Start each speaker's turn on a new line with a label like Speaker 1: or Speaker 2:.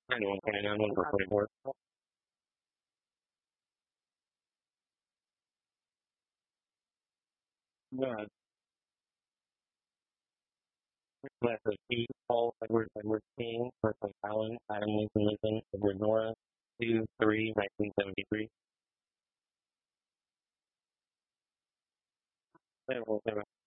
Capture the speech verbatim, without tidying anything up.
Speaker 1: ninety-one twenty-nine, one for forty-four. Yeah. Last of Pete, Paul, Edward, Edward King, Berkeley Allen, Adam Lincoln Lincoln, Edward Nora, two, three, nineteen seventy-three.